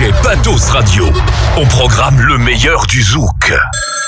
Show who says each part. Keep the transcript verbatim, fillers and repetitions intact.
Speaker 1: Pathos Radio. On programme le meilleur du zouk.